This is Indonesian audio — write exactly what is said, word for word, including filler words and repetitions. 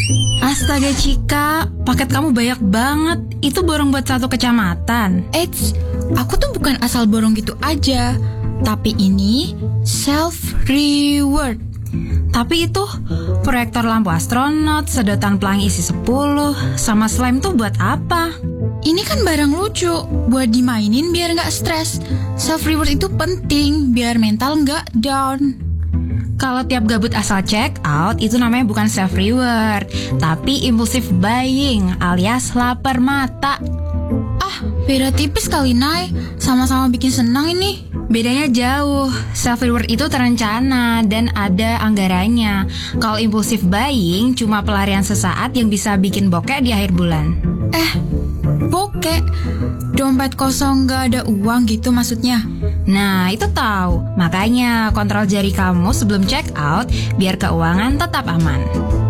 Astaga Cika, paket kamu banyak banget. Itu borong buat satu kecamatan. Eits, aku tuh bukan asal borong gitu aja. Tapi ini self-reward. Tapi itu proyektor lampu astronot, sedotan pelangi isi sepuluh, sama slime tuh buat apa? Ini kan barang lucu, buat dimainin biar gak stres. Self-reward itu penting, biar mental gak down. Kalau tiap gabut asal check out, itu namanya bukan self-reward, tapi impulsive buying alias lapar mata. Ah, beda tipis kali Nay, sama-sama bikin senang ini. Bedanya jauh, self-reward itu terencana dan ada anggarannya. Kalau impulsive buying cuma pelarian sesaat yang bisa bikin bokeh di akhir bulan. Eh, bokeh? Dompet kosong gak ada uang gitu maksudnya? Nah, itu tahu. Makanya kontrol jari kamu sebelum check out biar keuangan tetap aman.